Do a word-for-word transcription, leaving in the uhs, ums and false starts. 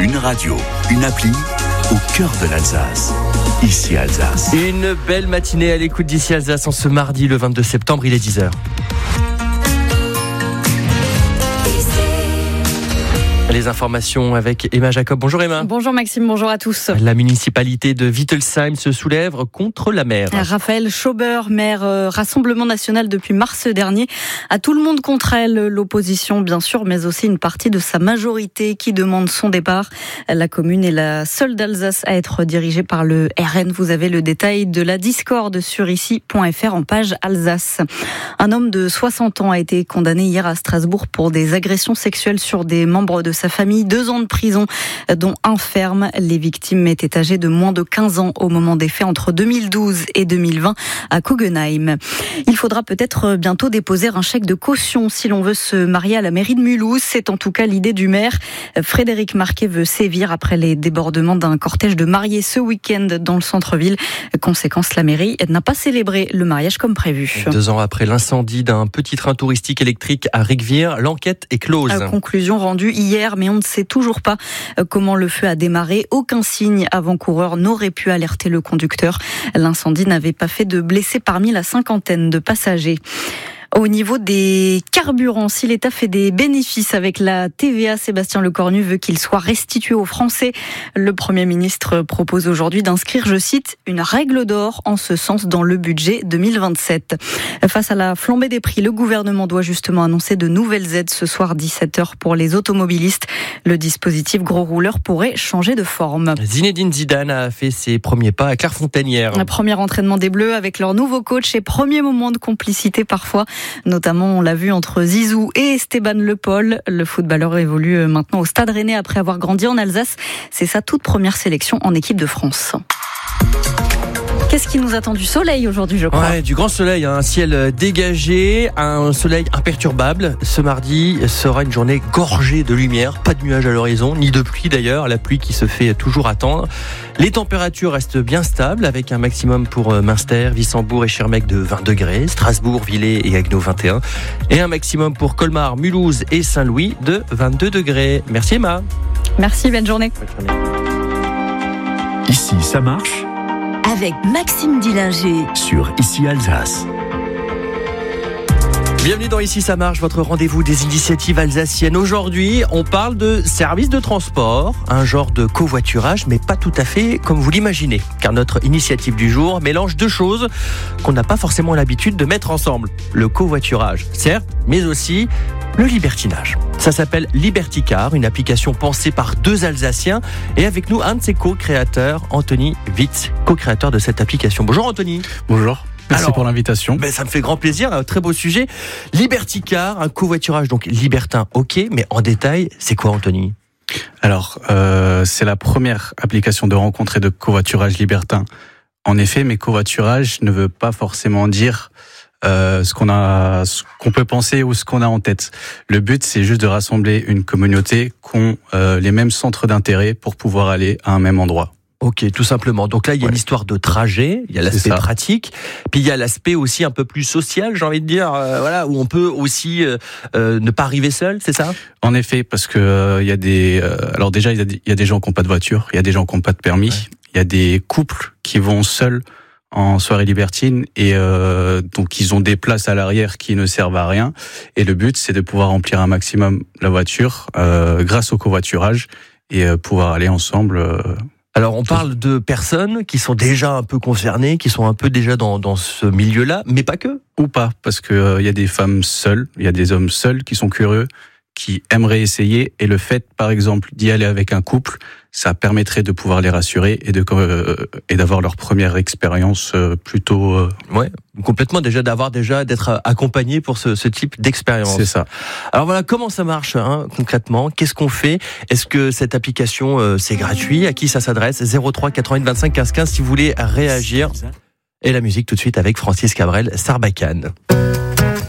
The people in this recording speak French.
Une radio, une appli au cœur de l'Alsace. Ici Alsace. Une belle matinée à l'écoute d'Ici Alsace en ce mardi le vingt-deux septembre, il est dix heures. Les informations avec Emma Jacob. Bonjour Emma. Bonjour Maxime, bonjour à tous. La municipalité de Wittelsheim se soulève contre la mer. Raphaël Schober, maire euh, Rassemblement National depuis mars dernier, a tout le monde contre elle. L'opposition bien sûr, mais aussi une partie de sa majorité qui demande son départ. La commune est la seule d'Alsace à être dirigée par le R N. Vous avez le détail de la discorde sur ici point f r en page Alsace. Un homme de soixante ans a été condamné hier à Strasbourg pour des agressions sexuelles sur des membres de sa famille, deux ans de prison, dont un ferme. Les victimes étaient âgées de moins de quinze ans au moment des faits entre deux mille douze et deux mille vingt à Kogenheim. Il faudra peut-être bientôt déposer un chèque de caution si l'on veut se marier à la mairie de Mulhouse. C'est en tout cas l'idée du maire. Frédéric Marquet veut sévir après les débordements d'un cortège de mariés ce week-end dans le centre-ville. Conséquence, la mairie n'a pas célébré le mariage comme prévu. Deux ans après l'incendie d'un petit train touristique électrique à Rigvir, l'enquête est close. Conclusion rendue hier, mais on ne sait toujours pas comment le feu a démarré. Aucun signe avant-coureur n'aurait pu alerter le conducteur. L'incendie n'avait pas fait de blessés parmi la cinquantaine de passagers. Au niveau des carburants, si l'État fait des bénéfices avec la T V A, Sébastien Lecornu veut qu'il soit restitué aux Français. Le Premier ministre propose aujourd'hui d'inscrire, je cite, une règle d'or en ce sens dans le budget deux mille vingt-sept. Face à la flambée des prix, le gouvernement doit justement annoncer de nouvelles aides ce soir dix-sept heures pour les automobilistes. Le dispositif gros rouleur pourrait changer de forme. Zinedine Zidane a fait ses premiers pas à Clairefontaine hier. Un premier entraînement des Bleus avec leur nouveau coach et premier moment de complicité parfois. Notamment, on l'a vu entre Zizou et Esteban Le Paul. Le footballeur évolue maintenant au Stade Rennais après avoir grandi en Alsace. C'est sa toute première sélection en équipe de France. Qu'est-ce qui nous attend? Du soleil aujourd'hui, je crois. Ouais, du grand soleil, un ciel dégagé, un soleil imperturbable. Ce mardi sera une journée gorgée de lumière, pas de nuages à l'horizon, ni de pluie d'ailleurs, la pluie qui se fait toujours attendre. Les températures restent bien stables, avec un maximum pour Münster, Wissembourg et Schirmeck de vingt degrés, Strasbourg, Villers et Haguenau vingt et un, et un maximum pour Colmar, Mulhouse et Saint-Louis de vingt-deux degrés. Merci Emma. Merci, bonne journée. Bonne journée. Ici, ça marche avec Maxime Dillinger sur Ici Alsace. Bienvenue dans Ici ça marche, votre rendez-vous des initiatives alsaciennes. Aujourd'hui, on parle de services de transport, un genre de covoiturage, mais pas tout à fait comme vous l'imaginez. Car notre initiative du jour mélange deux choses qu'on n'a pas forcément l'habitude de mettre ensemble. Le covoiturage, certes, mais aussi le libertinage. Ça s'appelle Liberticar, une application pensée par deux Alsaciens. Et avec nous, un de ses co-créateurs, Anthony Witz, co-créateur de cette application. Bonjour Anthony. Bonjour. Merci Alors, pour l'invitation. Ben ça me fait grand plaisir, un très beau sujet. Liberticar, un covoiturage donc libertin, ok, mais en détail, c'est quoi Anthony ? Alors, euh, c'est la première application de rencontre et de covoiturage libertin. En effet, mais covoiturage ne veut pas forcément dire euh, ce qu'on a, ce qu'on peut penser ou ce qu'on a en tête. Le but, c'est juste de rassembler une communauté qui ont euh, les mêmes centres d'intérêt pour pouvoir aller à un même endroit. Ok, tout simplement. Donc là, il y a ouais. une histoire de trajet, il y a l'aspect pratique, puis il y a l'aspect aussi un peu plus social, j'ai envie de dire, euh, voilà, où on peut aussi euh, euh, ne pas arriver seul, c'est ça ? En effet, parce que euh, il y a des, euh, alors déjà il y a des, il y a des gens qui n'ont pas de voiture, il y a des gens qui n'ont pas de permis, ouais. il y a des couples qui vont seuls en soirée libertine et euh, donc ils ont des places à l'arrière qui ne servent à rien. Et le but, c'est de pouvoir remplir un maximum la voiture euh, grâce au covoiturage et euh, pouvoir aller ensemble. Euh, Alors, on parle de personnes qui sont déjà un peu concernées, qui sont un peu déjà dans, dans ce milieu-là, mais pas que. Ou pas, parce que euh, y a des femmes seules, il y a des hommes seuls qui sont curieux, qui aimeraient essayer, et le fait, par exemple, d'y aller avec un couple, ça permettrait de pouvoir les rassurer et de euh, et d'avoir leur première expérience euh, plutôt. Euh... Ouais, complètement déjà d'avoir déjà d'être accompagné pour ce, ce type d'expérience. C'est ça. Alors voilà, comment ça marche hein, concrètement ? Qu'est-ce qu'on fait ? Est-ce que cette application euh, c'est gratuit ? À qui ça s'adresse ? zéro trois quatre-vingt-huit vingt-cinq quinze quinze si vous voulez réagir. Et la musique tout de suite avec Francis Cabrel, Sarbacane.